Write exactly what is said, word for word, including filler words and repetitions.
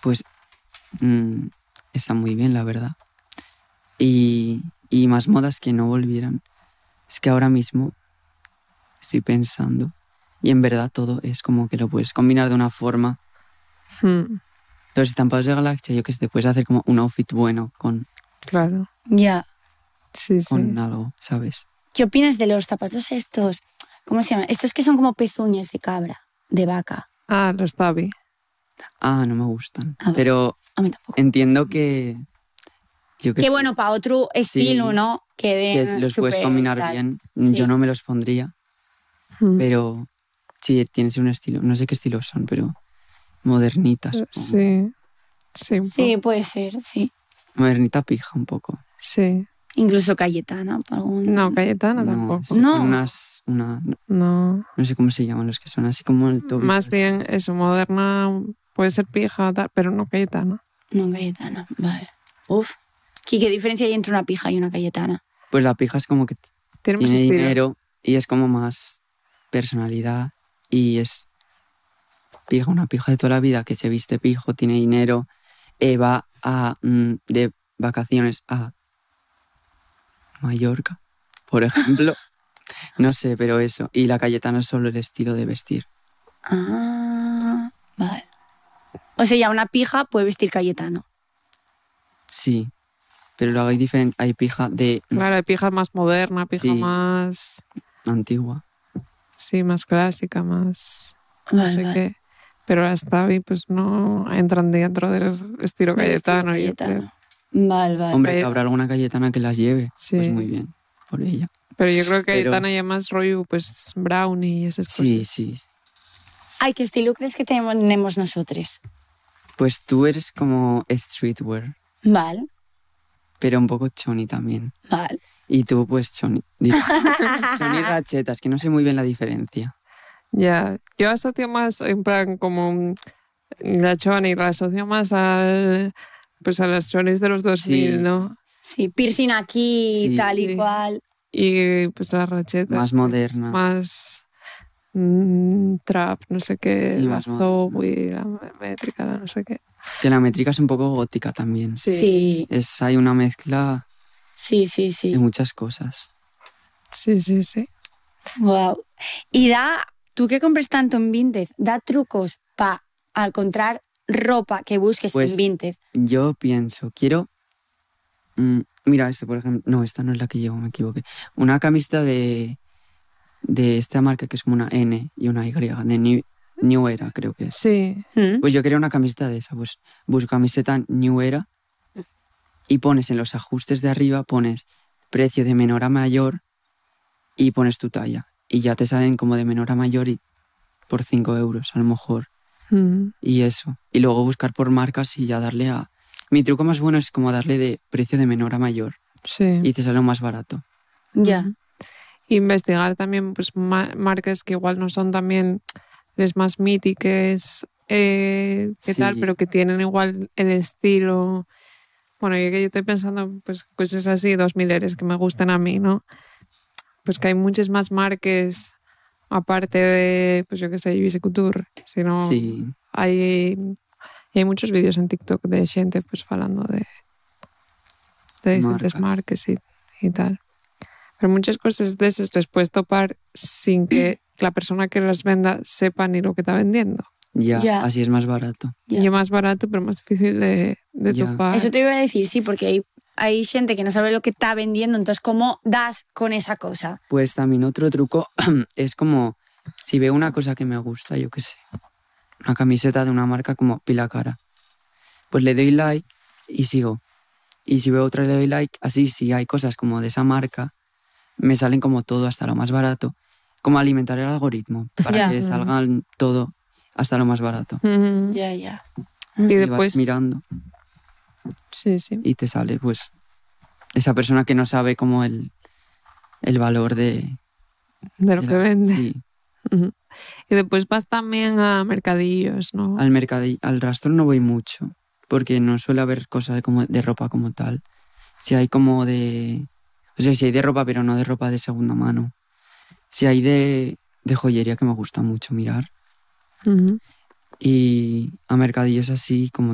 pues mmm, está muy bien, la verdad. Y, y más modas que no volvieran. Es que ahora mismo estoy pensando y en verdad todo es como que lo puedes combinar de una forma. Hmm. Los estampados de Galaxia, yo que sé, te puedes hacer como un outfit bueno con, Claro. Ya. Sí, sí. con algo, ¿sabes? ¿Qué opinas de los zapatos estos? ¿Cómo se llaman? Estos que son como pezuñas de cabra, de vaca. Ah, los Tabi. Ah, no me gustan. A ver, Pero a mí tampoco. entiendo que... Yo que Qué sé, bueno, para otro estilo, sí, ¿no? Que que den los puedes súper combinar tal. bien. Sí. Yo no me los pondría, Hmm. pero sí, tienes un estilo. No sé qué estilos son, pero modernitas. supongo. Sí. Sí, un Sí, poco. puede ser, sí. Modernita pija un poco. Sí. Incluso Cayetana. para algún- No, Cayetana No, tampoco. sí, No. con unas... Una, no, No. no sé cómo se llaman los que son así como el tobillo. Más bien eso, moderna, puede ser pija, tal, pero no Cayetana. No, Cayetana, vale. Uf. ¿Qué, qué diferencia hay entre una pija y una Cayetana? Pues la pija es como que t- Tiene más tiene estilo. dinero y es como más personalidad y es pija, una pija de toda la vida que se viste pijo, tiene dinero, eh, va a, mm, de vacaciones a Mallorca, por ejemplo. No sé, pero eso. Y la Cayetana es solo el estilo de vestir. Ah, vale. O sea, ya una pija puede vestir Cayetano. Sí, pero luego hay diferente, hay pija de mm, Claro, hay pija más moderna, pija Sí. más... antigua. Sí, más clásica, más... No Vale, sé vale. qué. Pero las Tabi pues no entran dentro del estilo Del estilo Cayetano, yo creo. Cayetano. Vale, vale. Hombre, que Calle- habrá alguna Cayetana que las lleve. Sí. Pues muy bien, por ella. Pero yo creo que Pero- Cayetana ya más rollo, pues brownie y esas Sí, cosas. sí, sí. Ay, ¿qué estilo crees que tenemos nosotros? Pues tú eres como streetwear, Vale, pero un poco choni también. vale. Y tú, pues, choni. Digo, choni rachetas, que no sé muy bien la diferencia. Ya, yo asocio más en plan como mm, la choni, la asocio más al pues a las chonis de los dos mil, Sí. ¿no? Sí, piercing aquí, Sí. tal y Sí. cual. Y pues las rachetas Más pues, moderna. más mm, trap, no sé qué, Sí, la más moderna. Zoe, la métrica, la no sé qué. Que la métrica es un poco gótica también. Sí, Sí, Es, hay una mezcla sí, sí, de sí. muchas cosas. sí, sí, sí. Wow. Y da, tú que compres tanto en Vinted, da trucos para encontrar ropa que busques Pues- en Vinted. Yo pienso, quiero... mm, mira, esto, por ejemplo... No, esta no es la que llevo, me equivoqué. Una camiseta de, de esta marca que es como una N y una Y, de New, New Era, creo que es. Sí, ¿Mm? Pues yo quería una camiseta de esa, pues busco camiseta New Era y pones en los ajustes de arriba, pones precio de menor a mayor y pones tu talla. Y ya te salen como de menor a mayor y por cinco euros a lo mejor. mm, Y eso. Y luego buscar por marcas y ya darle a... Mi truco más bueno es como darle de precio de menor a mayor sí. y te sale más barato. Ya. Ujú. Investigar también pues ma- marcas que igual no son también las más míticas, eh, que Sí. tal, pero que tienen igual el estilo. Bueno, yo que yo estoy pensando, pues cosas así, dos mileres que me gustan a mí, ¿no? Pues que hay muchas más marcas, aparte de, pues yo qué sé, Ibiza Couture, sino Sí. hay, hay muchos vídeos en TikTok de gente pues falando de, de distintas Marcas. marcas y, y tal. Pero muchas cosas de esas les puedes topar sin que la persona que las venda sepa ni lo que está vendiendo. Ya, Ya. así es más barato. Ya. Y es más barato, pero más difícil de, de Ya. topar. Eso te iba a decir, sí, porque hay, hay gente que no sabe lo que está vendiendo, entonces ¿cómo das con esa cosa? Pues también otro truco es como, si veo una cosa que me gusta, yo qué sé, una camiseta de una marca como Pilacara, pues le doy like y sigo. Y si veo otra le doy like, así si hay cosas como de esa marca, me salen como todo hasta lo más barato, como alimentar el algoritmo, para Ya. que salgan todo hasta lo más barato. Ujú. Ya, ya. Y Y después, vas mirando sí, sí. y te sale pues esa persona que no sabe como el, el valor de... De lo de que la- vende. Sí, Ujú. Y después vas también a mercadillos, ¿no? al mercadillo, al rastro no voy mucho, porque no suele haber cosas como de ropa como tal. Si hay como de... O sea, si hay de ropa, pero no de ropa de segunda mano. Si hay de, de joyería que me gusta mucho mirar. Ujú. Y a mercadillos así como